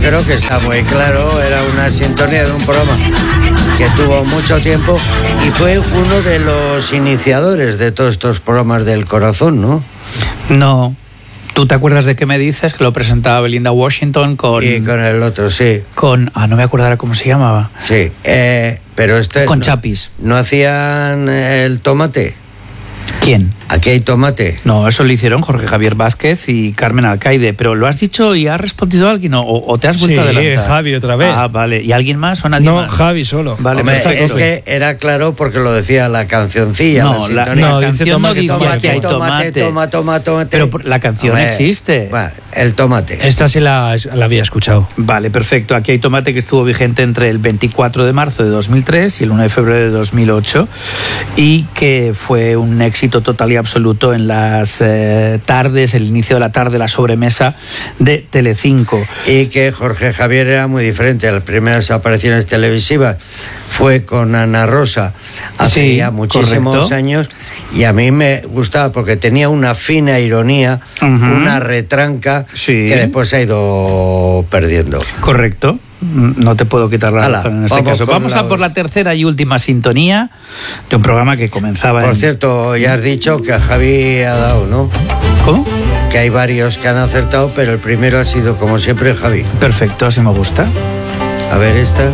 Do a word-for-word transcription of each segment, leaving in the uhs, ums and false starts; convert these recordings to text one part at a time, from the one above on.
creo que está muy claro. Era una sintonía de un programa que tuvo mucho tiempo y fue uno de los iniciadores de todos estos programas del corazón, ¿no? No. ¿Tú te acuerdas de qué me dices? Que lo presentaba Belinda Washington con... Y con el otro, sí. Con... Ah, no me acuerdo ahora cómo se llamaba. Sí, eh, pero este... Con no, Chapis. ¿No hacían el tomate? ¿Quién? Aquí hay tomate. No, eso lo hicieron Jorge Javier Vázquez y Carmen Alcaide, pero ¿lo has dicho y ha respondido alguien o, o te has vuelto sí, a adelantar? Javi otra vez. Ah, vale. ¿Y alguien más o nadie no, más? No, Javi solo. Vale, Hombre, perfecto. es que era claro porque lo decía la cancioncilla, No, la la, sintonía. no, No, la dice canción tomate, no dice tomate, que hay tomate, tomate. toma, toma, tomate. Pero por- la canción Hombre, existe. Va, el tomate. Esta sí la, la había escuchado. Vale, perfecto. Aquí hay tomate que estuvo vigente entre el veinticuatro de marzo de dos mil tres y el uno de febrero de dos mil ocho y que fue un éxito total y absoluto en las eh, tardes, el inicio de la tarde, la sobremesa de Telecinco. Y que Jorge Javier era muy diferente. Las primeras apariciones televisivas fue con Ana Rosa hace Sí, ya muchísimos correcto. años y a mí me gustaba porque tenía una fina ironía, Ujú. una retranca Sí. que después se ha ido perdiendo. Correcto. No te puedo quitar la Hala, razón en este vamos caso. con Vamos la- a por la tercera y última sintonía de un programa que comenzaba Por en... cierto, ya has dicho que a Javi ha dado, ¿no? ¿Cómo? Que hay varios que han acertado, pero el primero ha sido, como siempre, Javi. Perfecto, así me gusta. A ver esta.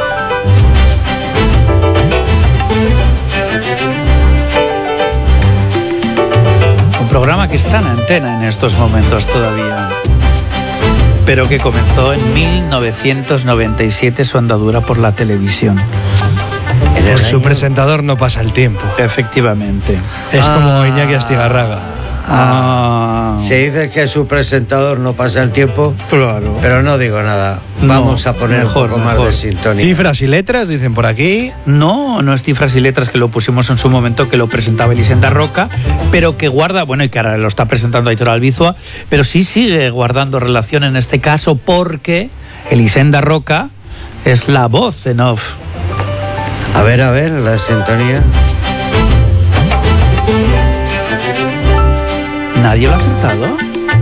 Un programa que está en antena en estos momentos todavía, pero que comenzó en mil novecientos noventa y siete su andadura por la televisión. En el Por su año- presentador no pasa el tiempo. Efectivamente. Es Ah. como Iñaki Astigarraga. Ah, Se dice que su presentador no pasa el tiempo, claro. pero no digo nada. No, Vamos a poner mejor, un poco más mejor. de sintonía. Cifras y letras, dicen por aquí. No, no es Cifras y Letras, que lo pusimos en su momento, que lo presentaba Elisenda Roca, pero que guarda, bueno, y que ahora lo está presentando Aitor Albizua, pero sí sigue guardando relación en este caso porque Elisenda Roca es la voz en off. A ver, a ver, la sintonía. ¿Nadie lo ha acertado?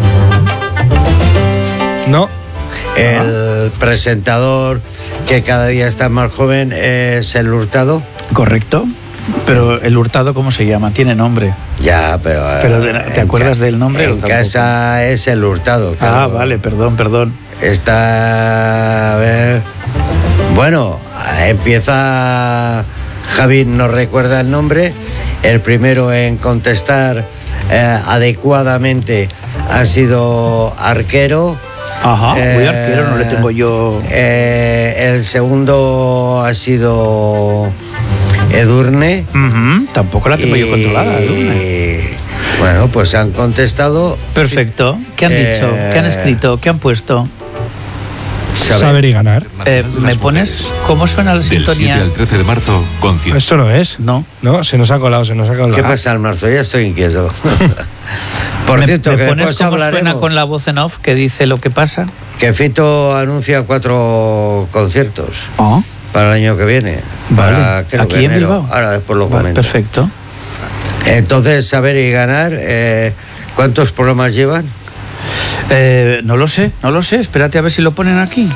No. El presentador que cada día está más joven es el Hurtado. Correcto. Pero el Hurtado, ¿cómo se llama? Tiene nombre. Ya, pero... eh, Pero, ¿te en acuerdas ca- del nombre o En tampoco? casa es el Hurtado. Ah, claro. vale, perdón, perdón. Está... A ver... Bueno, empieza... Javi no recuerda el nombre. El primero en contestar eh, adecuadamente ha sido Arquero. Ajá, muy Eh, arquero, no le tengo yo... eh, el segundo ha sido Edurne. Ujú, tampoco la tengo yo Y, controlada, Edurne. Bueno, pues han contestado. Perfecto. ¿Qué han Eh, dicho? ¿Qué han escrito? ¿Qué han puesto? Saber. Saber y ganar. Eh, ¿Me pones cómo suena la Del siete sintonía? al trece de marzo, concierto. Esto no es. No. No, se nos ha colado, se nos ha colado. ¿Qué pasa al marzo? Ya estoy inquieto. Por ¿Me, cierto, me que pones después cómo suena hablaremos con la voz en off que dice lo que pasa? que Fito anuncia cuatro conciertos Oh, para el año que viene. vale. Para, creo ¿Aquí que en enero. Bilbao? Ahora después lo vale, comento. perfecto. Entonces, saber y ganar, eh, ¿cuántos programas llevan? Eh, no lo sé, no lo sé. Espérate a ver si lo ponen aquí.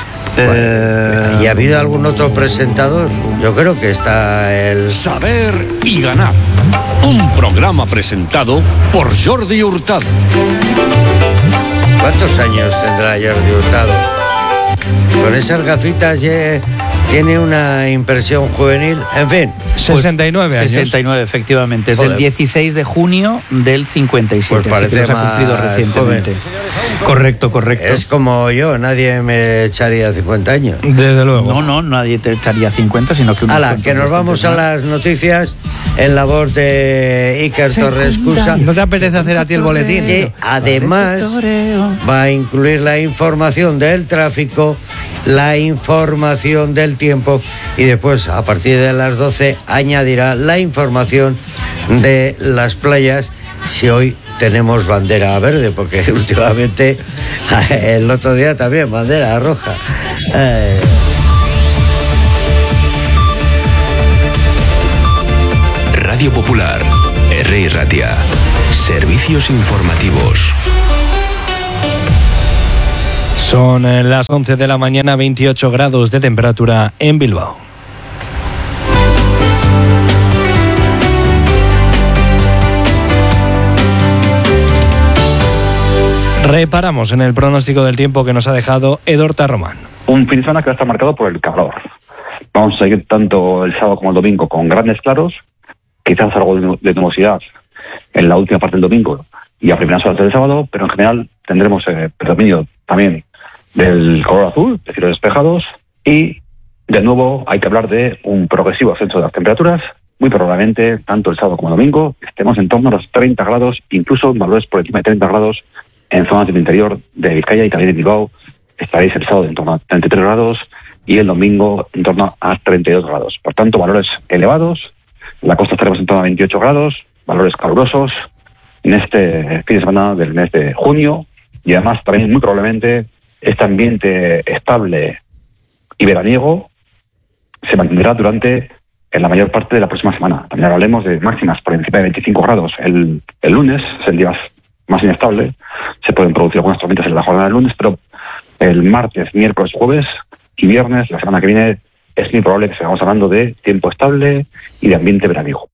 Eh, ¿Y ha habido algún otro presentador? Yo creo que está el... Saber y ganar. Un programa presentado por Jordi Hurtado. ¿Cuántos años tendrá Jordi Hurtado? Con esas gafitas ya tiene una impresión juvenil. En fin, sesenta y nueve años. sesenta y nueve, efectivamente. Es Joder. del dieciséis de junio del cincuenta y siete. Pues así que parece los ha cumplido más recientemente. Correcto, correcto. es como yo, nadie me echaría cincuenta años. Desde luego. No, no, nadie te echaría cincuenta, sino que unos Hala, cuantos que nos vamos a bastantes las noticias en la voz de Iker Torres Cusa, ¿No te apetece hacer a ti el boletín? que además Toreo. va a incluir la información del tráfico, la información del tiempo y después, a partir de las doce, añadirá la información de las playas, si hoy tenemos bandera verde, porque últimamente, el otro día también bandera roja. Eh, Radio Popular, R I Ratia. Servicios informativos. Son las once de la mañana, veintiocho grados de temperatura en Bilbao. Reparamos en el pronóstico del tiempo que nos ha dejado Edorta Román. Un fin de semana que va a estar marcado por el calor. Vamos a seguir tanto el sábado como el domingo con grandes claros, quizás algo de nubosidad en la última parte del domingo y a primeras horas del sábado, pero en general tendremos eh, predominio también del color azul, de cielos despejados, y de nuevo hay que hablar de un progresivo ascenso de las temperaturas. Muy probablemente, tanto el sábado como el domingo, estemos en torno a los treinta grados, incluso en valores por encima de treinta grados en zonas del interior de Vizcaya y también de Bilbao. Estaréis el sábado en torno a treinta y tres grados y el domingo en torno a treinta y dos grados. Por tanto, valores elevados. En la costa estaremos en torno a veintiocho grados, valores calurosos en este fin de semana del mes de junio, y además también muy probablemente este ambiente estable y veraniego se mantendrá durante en la mayor parte de la próxima semana. También hablaremos de máximas por encima de veinticinco grados. El, el lunes es el día más, más inestable. Se pueden producir algunas tormentas en la jornada del lunes, pero el martes, miércoles, jueves y viernes, la semana que viene, es muy probable que sigamos hablando de tiempo estable y de ambiente veraniego.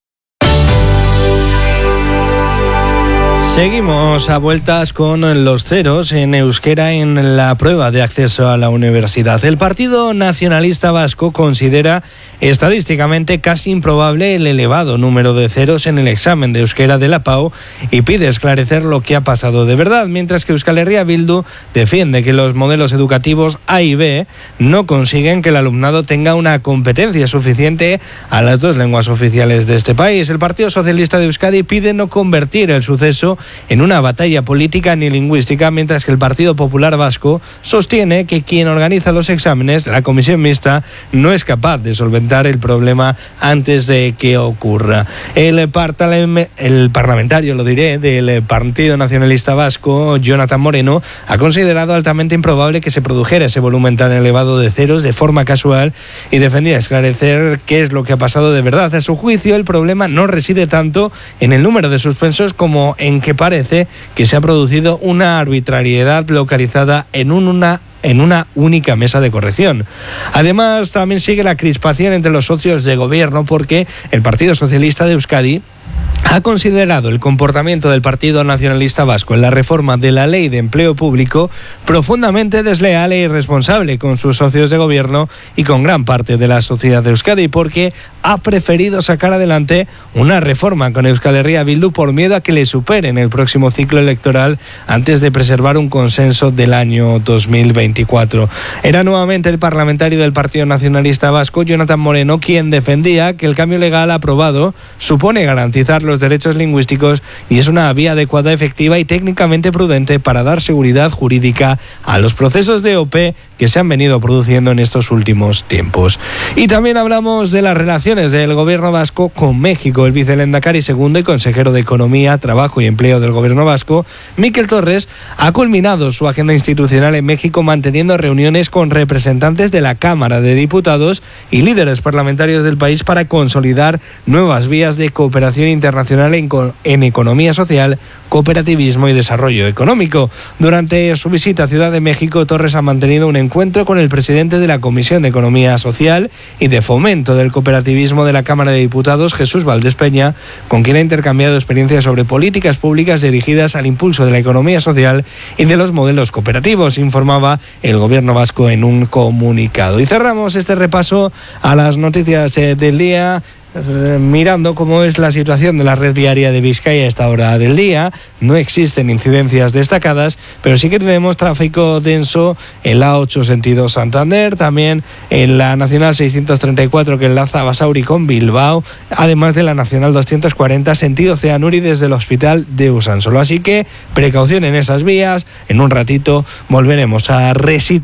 Seguimos a vueltas con los ceros en euskera en la prueba de acceso a la universidad. El Partido Nacionalista Vasco considera estadísticamente casi improbable el elevado número de ceros en el examen de euskera de la PAU y pide esclarecer lo que ha pasado de verdad, mientras que Euskal Herria Bildu defiende que los modelos educativos A y B no consiguen que el alumnado tenga una competencia suficiente a las dos lenguas oficiales de este país. El Partido Socialista de Euskadi pide no convertir el suceso en una batalla política ni lingüística, mientras que el Partido Popular Vasco sostiene que quien organiza los exámenes, la comisión mixta, no es capaz de solventar el problema antes de que ocurra. El, el parlamentario, lo diré, del Partido Nacionalista Vasco, Jonathan Moreno, ha considerado altamente improbable que se produjera ese volumen tan elevado de ceros de forma casual y defendía esclarecer qué es lo que ha pasado de verdad. A su juicio, el problema no reside tanto en el número de suspensos como en que parece que se ha producido una arbitrariedad localizada en un, una en una única mesa de corrección. Además, también sigue la crispación entre los socios de gobierno porque el Partido Socialista de Euskadi ha considerado el comportamiento del Partido Nacionalista Vasco en la reforma de la Ley de Empleo Público profundamente desleal e irresponsable con sus socios de gobierno y con gran parte de la sociedad de Euskadi, porque ha preferido sacar adelante una reforma con Euskal Herria Bildu por miedo a que le superen el próximo ciclo electoral antes de preservar un consenso del año dos mil veinticuatro. Era nuevamente el parlamentario del Partido Nacionalista Vasco, Jonathan Moreno, quien defendía que el cambio legal aprobado supone garantizar los derechos lingüísticos y es una vía adecuada, efectiva y técnicamente prudente para dar seguridad jurídica a los procesos de O P que se han venido produciendo en estos últimos tiempos. Y también hablamos de las relaciones del gobierno vasco con México. El vicelehendakari segundo y consejero de Economía, Trabajo y Empleo del gobierno vasco, Miquel Torres, ha culminado su agenda institucional en México manteniendo reuniones con representantes de la Cámara de Diputados y líderes parlamentarios del país para consolidar nuevas vías de cooperación internacional en, en economía social, cooperativismo y desarrollo económico. Durante su visita a Ciudad de México, Torres ha mantenido un encuentro con el presidente de la Comisión de Economía Social y de Fomento del Cooperativismo de la Cámara de Diputados, Jesús Valdés Peña, con quien ha intercambiado experiencias sobre políticas públicas dirigidas al impulso de la economía social y de los modelos cooperativos, informaba el gobierno vasco en un comunicado. Y cerramos este repaso a las noticias eh, del día mirando cómo es la situación de la red viaria de Vizcaya a esta hora del día. No existen incidencias destacadas, pero sí que tenemos tráfico denso en la ocho sentido Santander, también en la Nacional seiscientos treinta y cuatro que enlaza Basauri con Bilbao, además de la Nacional doscientos cuarenta sentido Ceanuri desde el Hospital de Usánsolo. Así que precaución en esas vías. En un ratito volveremos a resituar